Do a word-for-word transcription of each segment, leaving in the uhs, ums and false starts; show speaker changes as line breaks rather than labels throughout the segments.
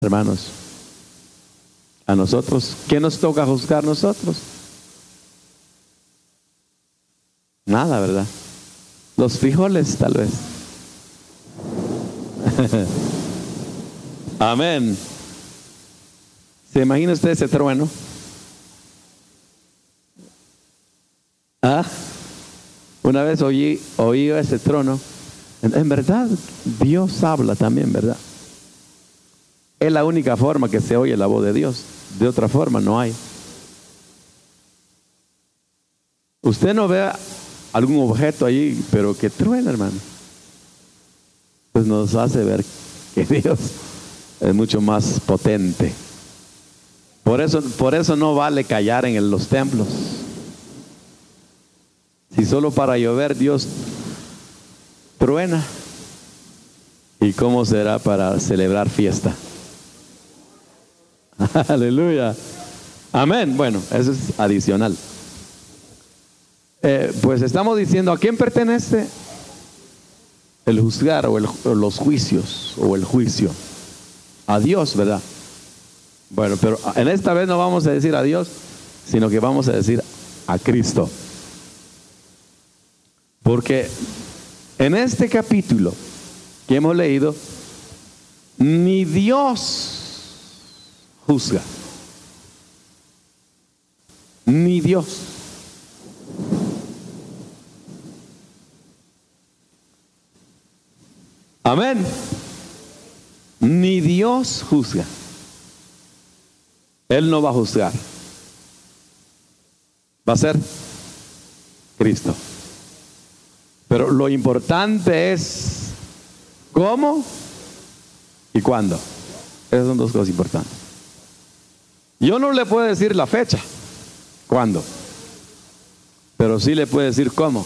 hermanos, a nosotros, ¿qué nos toca juzgar nosotros? Nada, ¿verdad? Los frijoles, tal vez. Amén. ¿Se imagina usted ese trueno? Ah, una vez oí, oí ese trono. En, en verdad, Dios habla también, ¿verdad? Es la única forma que se oye la voz de Dios. De otra forma no hay. Usted no ve algún objeto allí, pero que truena, hermano. Pues nos hace ver que Dios es mucho más potente. Por eso, por eso no vale callar en los templos. Si solo para llover Dios truena, ¿y cómo será para celebrar fiesta? Aleluya. Amén. Bueno, eso es adicional. Eh, pues estamos diciendo, ¿a quién pertenece el juzgar o, el, o los juicios o el juicio? A Dios, ¿verdad? Bueno, pero en esta vez no vamos a decir a Dios, sino que vamos a decir a Cristo. Porque en este capítulo que hemos leído, ni Dios juzga, ni Dios. Amén. Ni Dios juzga. Él no va a juzgar. Va a ser Cristo. Pero lo importante es cómo y cuándo. Esas son dos cosas importantes. Yo no le puedo decir la fecha, cuándo, pero sí le puedo decir cómo.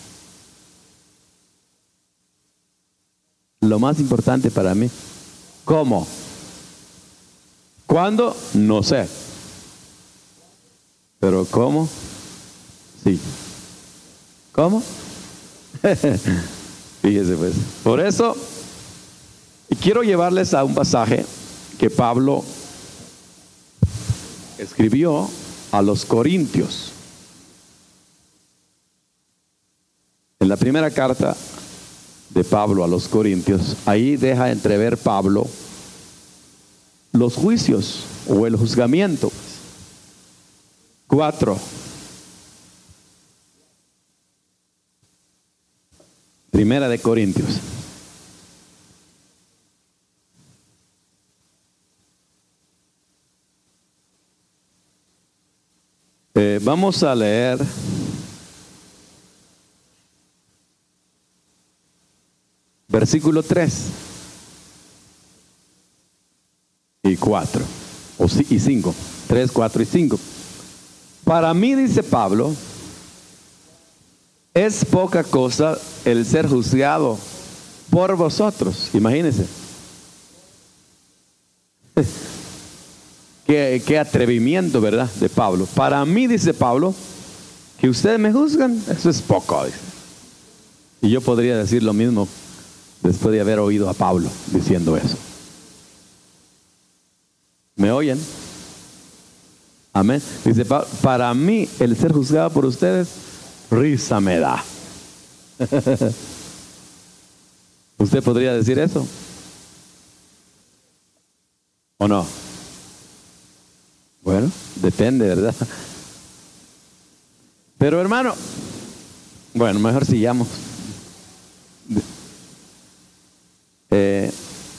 Lo más importante para mí, ¿cómo? ¿Cuándo? No sé. Pero ¿cómo? Sí. ¿Cómo? Fíjese pues. Por eso quiero llevarles a un pasaje que Pablo escribió a los Corintios. En la primera carta de Pablo a los Corintios, ahí deja entrever Pablo los juicios o el juzgamiento. Cuatro. Primera de Corintios. Eh, vamos a leer versículo tres y cuatro o, y cinco. tres, cuatro y cinco. Para mí, dice Pablo, es poca cosa el ser juzgado por vosotros. Imagínense. Qué, qué atrevimiento, ¿verdad? De Pablo. Para mí, dice Pablo, que ustedes me juzgan, eso es poco, dice. Y yo podría decir lo mismo después de haber oído a Pablo diciendo eso. ¿Me oyen? Amén. Dice Pablo, para mí el ser juzgado por ustedes, risa me da. ¿Usted podría decir eso? ¿O no? Bueno, depende, ¿verdad? Pero hermano, bueno, mejor sigamos. Eh,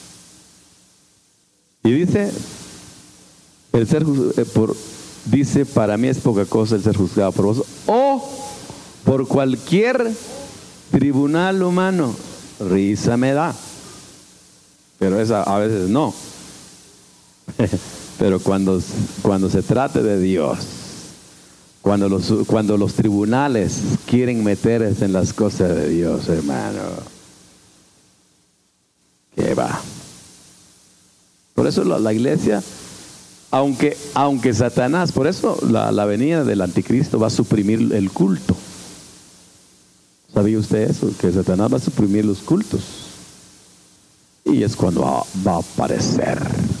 y dice, el ser eh, por, dice, para mí es poca cosa el ser juzgado por vos o por cualquier tribunal humano. Risa me da, pero esa a veces no. Pero cuando, cuando se trate de Dios, cuando los, cuando los tribunales quieren meterse en las cosas de Dios, hermano, ¿qué va? Por eso la, la iglesia, aunque, aunque Satanás, por eso la, la venida del anticristo va a suprimir el culto. ¿Sabía usted eso? Que Satanás va a suprimir los cultos. Y es cuando va, va a aparecer